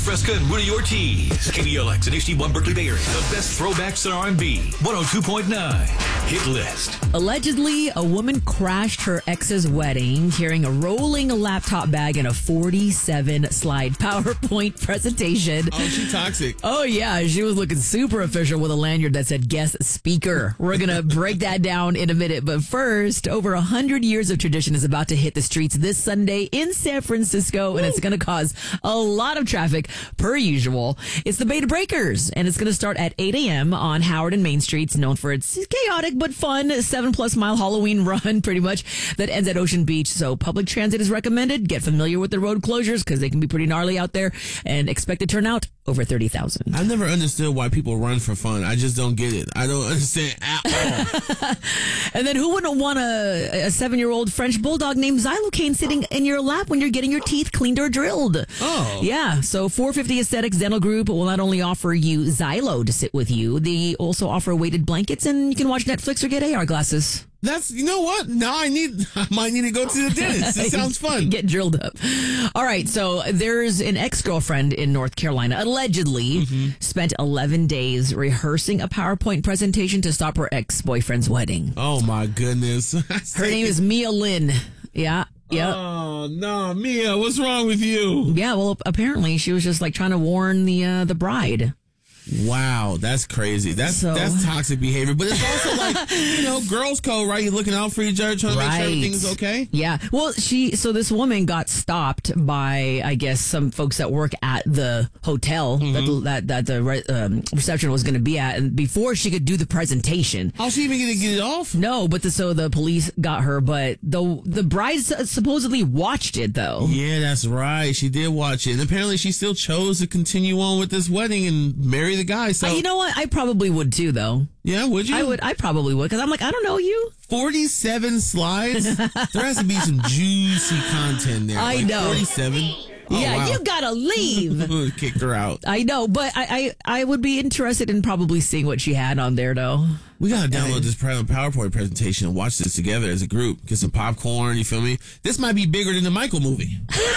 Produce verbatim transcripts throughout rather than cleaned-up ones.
Fresca and Rudy Ortiz. K B L X and H D one Berkeley Bay Area. The best throwbacks in R and B. one oh two point nine. Hit list. Allegedly, a woman crashed her ex's wedding carrying a rolling laptop bag and a forty-seven slide PowerPoint presentation. Oh, she toxic. Oh, yeah. She was looking super official with a lanyard that said guest speaker. We're going to break that down in a minute. But first, over one hundred years of tradition is about to hit the streets this Sunday in San Francisco, and it's going to cause a lot of traffic per usual. It's the Beta Breakers, and it's going to start at eight a.m. on Howard and Main Streets, known for its chaotic but fun seven plus mile Halloween run, pretty much, that ends at Ocean Beach. So public transit is recommended. Get familiar with the road closures because they can be pretty gnarly out there, and expect to turn out over thirty thousand. I've never understood why people run for fun. I just don't get it. I don't understand at all. And then who wouldn't want a, a seven-year-old French bulldog named Xylocaine sitting in your lap when you're getting your teeth cleaned or drilled? Oh. Yeah. So four fifty Aesthetics Dental Group will not only offer you Xylo to sit with you, they also offer weighted blankets, and you can watch Netflix or get A R glasses. That's, you know what? Now I need, I might need to go to the dentist. It sounds fun. Get drilled up. All right. So there's an ex-girlfriend in North Carolina, allegedly mm-hmm. spent eleven days rehearsing a PowerPoint presentation to stop her ex-boyfriend's wedding. Oh, my goodness. Her name is Mia Lynn. Yeah. Yep. Oh, no. Mia, what's wrong with you? Yeah. Well, apparently she was just like trying to warn the, uh, the bride. Wow, that's crazy. That's so, that's toxic behavior. But it's also like, you know, girls code, right? You're looking out for each other, trying to right. make sure everything's okay. Yeah. Well, she, so this woman got stopped by, I guess, some folks that work at the hotel mm-hmm. that, that, that the re, um, reception was going to be at. And before she could do the presentation. How's she even going to get it off? No, but the, so the police got her, but the, the bride supposedly watched it though. Yeah, that's right. She did watch it. And apparently she still chose to continue on with this wedding and marry the guy. So uh, you know what? I probably would too, though. Yeah, would you? I would. I probably would because I'm like, I don't know you. forty-seven slides. There has to be some juicy content there. I like know. forty-seven. Oh, yeah, wow. you gotta leave. Kicked her out. I know, but I, I I would be interested in probably seeing what she had on there, though. We gotta download this PowerPoint presentation and watch this together as a group. Get some popcorn. You feel me? This might be bigger than the Michael movie.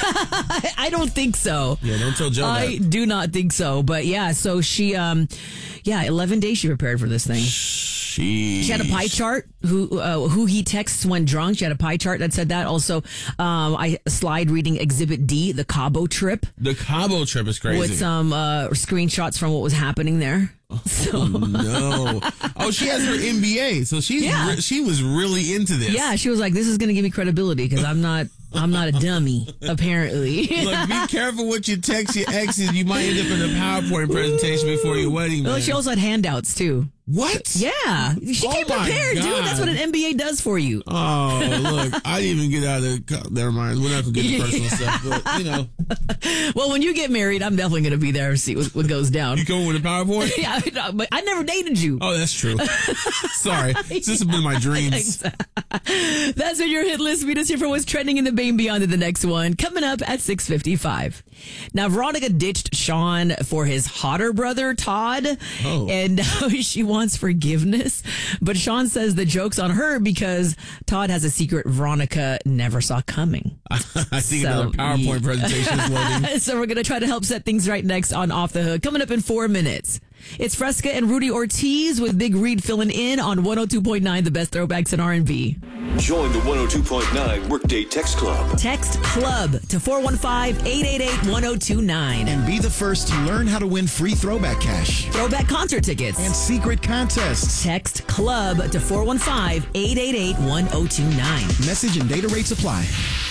I don't think so. Yeah, don't tell Joe I that. do not think so. But yeah, so she, um, yeah, eleven days she prepared for this thing. Sheesh. She had a pie chart. Who uh, who he texts when drunk. She had a pie chart that said that. Also, um, I slide reading Exhibit D, the Cabo trip. The Cabo trip is crazy. With some uh, screenshots from what was happening there. So. Oh, no. Oh, she has her M B A, so she's yeah. re- she was really into this. Yeah, she was like, "This is going to give me credibility because I'm not." I'm not a dummy, apparently. Look, be careful what you text your exes. You might end up in a PowerPoint presentation before your wedding, man. Well, she also had handouts, too. What? Yeah. She oh came prepared, God. dude. That's what an M B A does for you. Oh, look. I didn't even get out of the... Never mind. We're not going to get into personal stuff, but, you know. Well, when you get married, I'm definitely going to be there and see what, what goes down. You going with a PowerPoint? Yeah, but I never dated you. Oh, that's true. Sorry. This has been my dreams. That's what your hit list. Meet us here for what's trending in the Bay and Beyond to the next one. Coming up at six fifty-five. Now, Veronica ditched Sean for his hotter brother, Todd. Oh. And now she wants forgiveness. But Sean says the joke's on her because Todd has a secret Veronica never saw coming. I think so, another PowerPoint yeah. presentation is loading. So we're going to try to help set things right next on Off the Hook. Coming up in four minutes. It's Fresca and Rudy Ortiz with Big Reed filling in on one oh two point nine, the best throwbacks in R and B. Join the one oh two point nine Workday Text Club. Text CLUB to four one five, eight eight eight, one oh two nine. And be the first to learn how to win free throwback cash. Throwback concert tickets. And secret contests. Text CLUB to four one five, eight eight eight, one oh two nine. Message and data rates apply.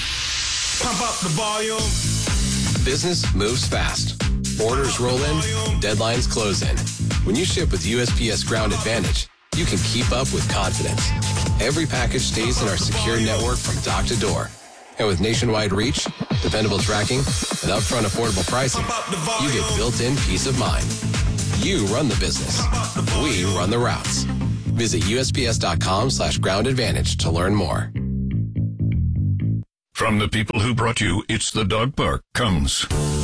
Pump up the volume. Business moves fast. Orders roll in, deadlines close in. When you ship with U S P S Ground Advantage, you can keep up with confidence. Every package stays in our secure network from dock to door. And with nationwide reach, dependable tracking, and upfront affordable pricing, you get built-in peace of mind. You run the business. We run the routes. Visit USPS.com slash ground advantage to learn more. From the people who brought you It's the Dog Park comes